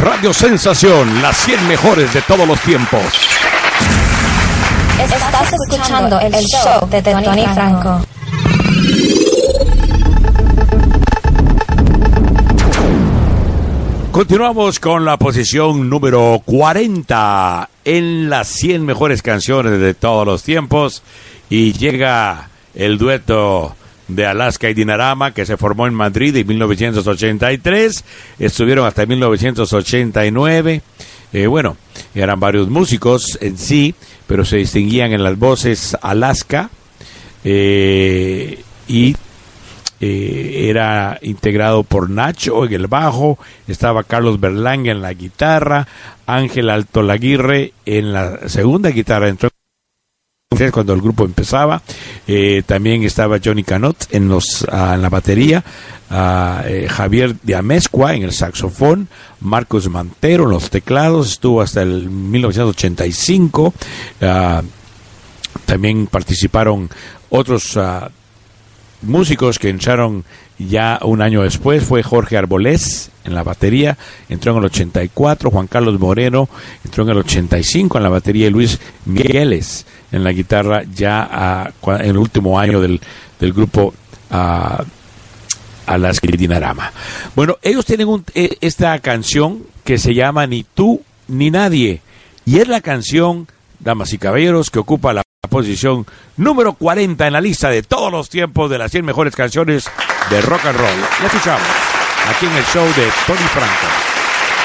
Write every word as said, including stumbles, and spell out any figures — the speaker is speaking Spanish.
Radio Sensación, las cien mejores de todos los tiempos. Estás escuchando el show de Tony Franco. Continuamos con la posición número cuarenta en las cien mejores canciones de todos los tiempos y llega el dueto de Alaska y Dinarama, que se formó en Madrid en mil novecientos ochenta y tres, estuvieron hasta mil novecientos ochenta y nueve. Eh, bueno, eran varios músicos en sí, pero se distinguían en las voces Alaska eh, y eh, era integrado por Nacho en el bajo, estaba Carlos Berlanga en la guitarra, Ángel Altolaguirre en la segunda guitarra, entró cuando el grupo empezaba, eh, también estaba Johnny Canot en los uh, en la batería, uh, eh, Javier de Amezcua en el saxofón, Marcos Mantero en los teclados, estuvo hasta el mil novecientos ochenta y cinco, uh, también participaron otros uh, músicos que entraron ya un año después, fue Jorge Arbolés en la batería, entró en el ochenta y cuatro, Juan Carlos Moreno entró en el ochenta y cinco en la batería y Luis Migueles en la guitarra ya uh, en el último año del, del grupo uh, Alaska y Dinarama. Bueno, ellos tienen un, eh, esta canción que se llama Ni tú ni nadie y es la canción, damas y caballeros, que ocupa la posición número cuarenta en la lista de todos los tiempos de las cien mejores canciones de rock and roll. La escuchamos aquí en el show de Tony Franco.